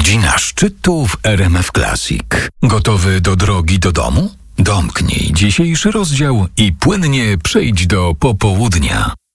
Godzina szczytu w RMF Classic. Gotowy do drogi do domu? Domknij dzisiejszy rozdział i płynnie przejdź do popołudnia.